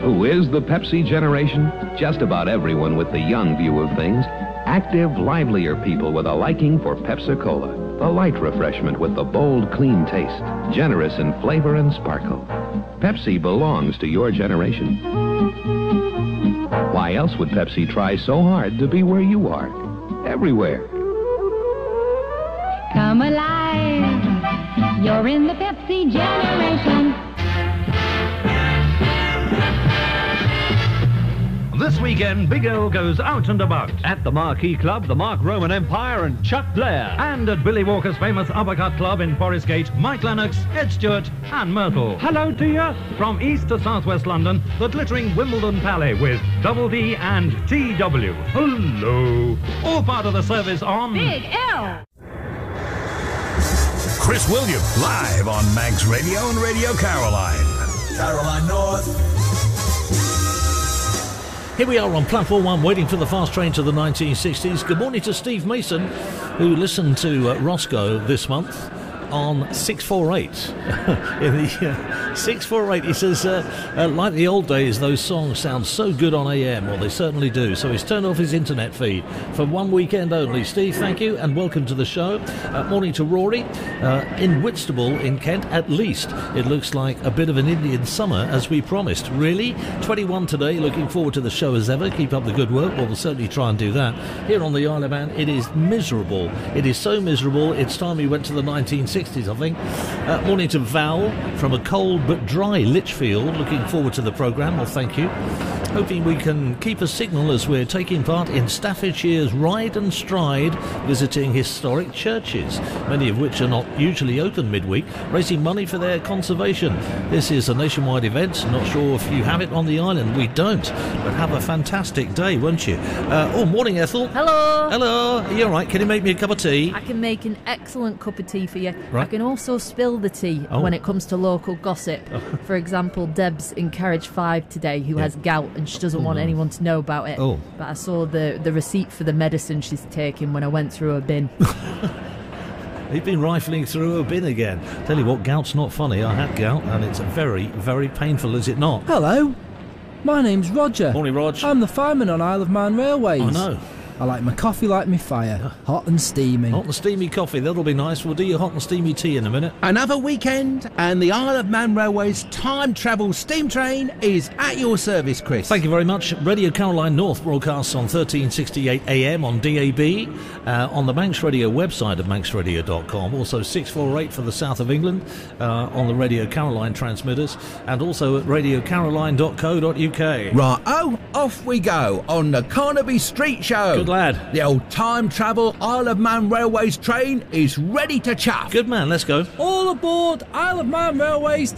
Who is the Pepsi generation? Just about everyone with the young view of things. Active, livelier people with a liking for Pepsi-Cola. The light refreshment with the bold, clean taste. Generous in flavor and sparkle. Pepsi belongs to your generation. Why else would Pepsi try so hard to be where you are? Everywhere. Come alive. You're in the Pepsi generation. This weekend, Big L goes out and about at the Marquee Club, the Mark Roman Empire, and Chuck Blair. And at Billy Walker's famous Uppercut Club in Forest Gate, Mike Lennox, Ed Stewart, and Myrtle. Hello to you from east to southwest London, the glittering Wimbledon Palais with Double D and TW. Hello. All part of the service on Big L. Chris Williams, live on Manx Radio and Radio Caroline. Caroline North. Here we are on Platform 1, waiting for the fast train to the 1960s. Good morning to Steve Mason, who listened to Roscoe this month on 648. In the 648, he says, like the old days, those songs sound so good on AM. Well, they certainly do. So he's turned off his internet feed for one weekend only. Steve, thank you, and welcome to the show. Morning to Rory. In Whitstable, in Kent, at least, it looks like a bit of an Indian summer, as we promised. Really? 21 today. Looking forward to the show as ever. Keep up the good work. Well, we'll certainly try and do that. Here on the Isle of Man, it is miserable. It is so miserable. It's time we went to the 1960s, I think. Morning to Val from a cold but dry Lichfield. Looking forward to the programme. Well, thank you. Hoping we can keep a signal as we're taking part in Staffordshire's Ride and Stride, visiting historic churches, many of which are not usually open midweek, raising money for their conservation. This is a nationwide event. Not sure if you have it on the island. We don't, but have a fantastic day, won't you? Morning, Ethel. Hello. Hello. Are you all right? Can you make me a cup of tea? I can make an excellent cup of tea for you. Right. I can also spill the tea when it comes to local gossip. For example, Deb's in Carriage 5 today, who has gout, and she doesn't want anyone to know about it. But I saw the receipt for the medicine she's taking when I went through her bin. You've been rifling through a bin again. Tell you what, gout's not funny. I had gout, and it's very, very painful, is it not? Hello, my name's Roger. Morning, Rog. I'm the fireman on Isle of Man Railways. Oh, no. I like my coffee like my fire, hot and steamy. Hot and steamy coffee, that'll be nice. We'll do your hot and steamy tea in a minute. Another weekend, and the Isle of Man Railways time travel steam train is at your service, Chris. Thank you very much. Radio Caroline North broadcasts on 1368 AM on DAB, on the Manx Radio website of manxradio.com, also 648 for the south of England, on the Radio Caroline transmitters, and also at radiocaroline.co.uk. Right, off we go on the Carnaby Street Show. Good lad. The old time travel Isle of Man Railways train is ready to chuff. Good man, let's go. All aboard Isle of Man Railways